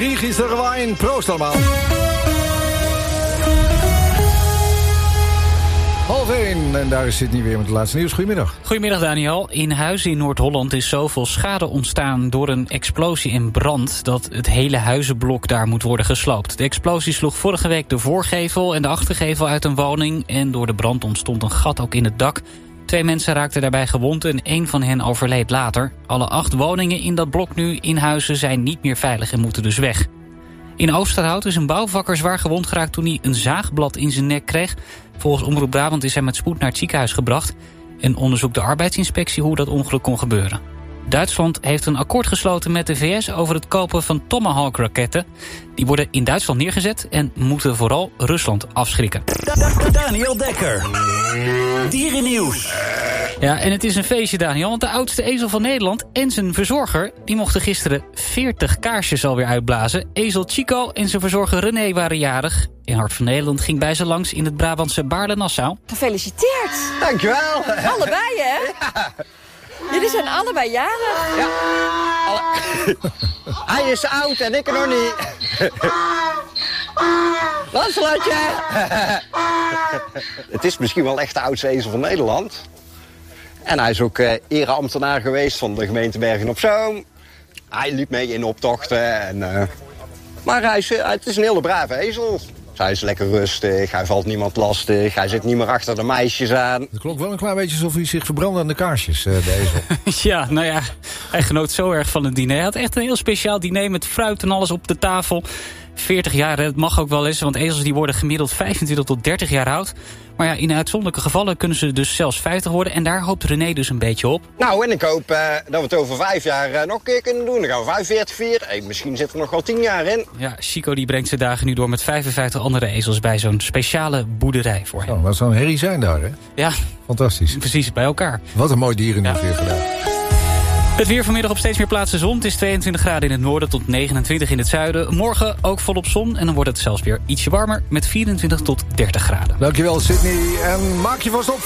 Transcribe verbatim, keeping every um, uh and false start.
Griechische wijn. Proost allemaal. Half één, en daar is Sydney weer met het laatste nieuws. Goedemiddag. Goedemiddag Daniel. In Huizen in Noord-Holland is zoveel schade ontstaan door een explosie en brand dat het hele huizenblok daar moet worden gesloopt. De explosie sloeg vorige week de voorgevel en de achtergevel uit een woning en door de brand ontstond een gat ook in het dak. Twee mensen raakten daarbij gewond en één van hen overleed later. Alle acht woningen in dat blok nu in Huizen zijn niet meer veilig en moeten dus weg. In Oosterhout is een bouwvakker zwaar gewond geraakt toen hij een zaagblad in zijn nek kreeg. Volgens Omroep Brabant is hij met spoed naar het ziekenhuis gebracht en onderzoekt de arbeidsinspectie hoe dat ongeluk kon gebeuren. Duitsland heeft een akkoord gesloten met de V S over het kopen van Tomahawk-raketten. Die worden in Duitsland neergezet en moeten vooral Rusland afschrikken. Daniel Dekker. Dierennieuws. Ja, en het is een feestje, Daniel, want de oudste ezel van Nederland en zijn verzorger die mochten gisteren veertig kaarsjes alweer uitblazen. Ezel Chico en zijn verzorger René waren jarig. In Hart van Nederland ging bij ze langs in het Brabantse Baarle-Nassau. Gefeliciteerd. Dankjewel. Allebei, hè? Ja. Jullie zijn allebei jarig. Ja. Alle... Hij is oud en ik nog niet. Lancelotje. Het is misschien wel echt de oudste ezel van Nederland. En hij is ook uh, ereambtenaar geweest van de gemeente Bergen op Zoom. Hij liep mee in optochten. En, uh... Maar hij is, uh, het is een hele brave ezel. Hij is lekker rustig, hij valt niemand lastig, hij zit niet meer achter de meisjes aan. Het klonk wel een klein beetje alsof hij zich verbrandde aan de kaarsjes, uh, de ezel. Ja, nou ja, hij genoot zo erg van het diner. Hij had echt een heel speciaal diner met fruit en alles op de tafel. veertig jaar, het mag ook wel eens, want ezels die worden gemiddeld vijfentwintig tot dertig jaar oud. Maar ja, in uitzonderlijke gevallen kunnen ze dus zelfs vijftig worden. En daar hoopt René dus een beetje op. Nou, en ik hoop uh, dat we het over vijf jaar uh, nog een keer kunnen doen. Dan gaan we vijfenveertig vieren. Hey, misschien zit er nog wel tien jaar in. Ja, Chico die brengt zijn dagen nu door met vijfenvijftig andere ezels bij zo'n speciale boerderij voor hem. Oh, dat zou een herrie zijn daar, hè? Ja. Fantastisch. Precies, bij elkaar. Wat een mooi dierennieuws weer vandaag. Het weer vanmiddag op steeds meer plaatsen zon. Het is tweeëntwintig graden in het noorden tot negenentwintig in het zuiden. Morgen ook volop zon en dan wordt het zelfs weer ietsje warmer met vierentwintig tot dertig graden. Dankjewel, Sydney. En maak je vast op.